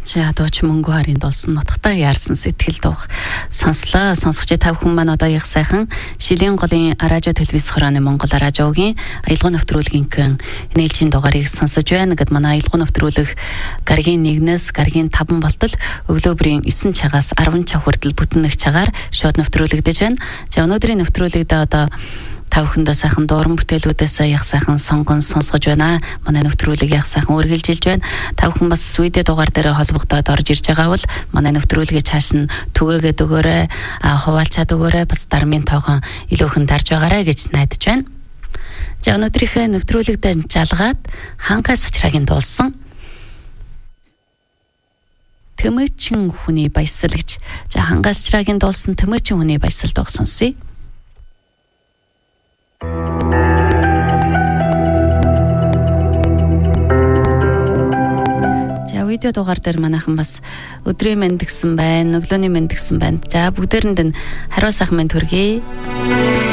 За дууч мөнгө харин долсон нутагтаа яарсан сэтгэл дуух сонслоо. Сонсогч та бүхэн маань одоо их сайхан Шилийн голын радио телевиз хорооны Монгол радиогийн аялал нэвтрүүлгийн нээлжийн дугаарыг сонсож байна. Гэт манай аялал нэвтрүүлэг гаргийн 1-ээс гаргийн 5 болтол өглөөбрийн 9 цагаас 10 цаг хүртэл бүтэн нэг цагаар шууд нэвтрүүлэгдэж байна. За өнөөдрийн нэвтрүүлэгт одоо та бүхэндээ сайхан дууран бүтээлүүдээс яг сайхан сонгон сонсгож байна. Манай нэвтрүүлэг яг сайхан үргэлжилж байна. Та бүхэн бас видео дугаар дээр холбогдоод орж ирж байгаа бол манай нэвтрүүлгээ цааш нь түгээгээд өгөөрэй, хуваалцаад өгөөрэй, бас дармын тоогоо илүүхэн дарж байгаарай гэж найдаж байна. За өнөөдрийнхээ нэвтрүүлэгдээ жалгаад хангай сачраагийн дуулсан Тэмээчин хүний баясал гэж. За хангай сачраагийн дуулсан Тэмээчин хүний баясал дууг сонсъё. За видео дугаар дээр манайхан бас өдрийн мэнд гэсэн байна, өглөөний мэнд гэсэн байна. За бүгдээрэнд нь хариу сайхан мэнд хүргэе.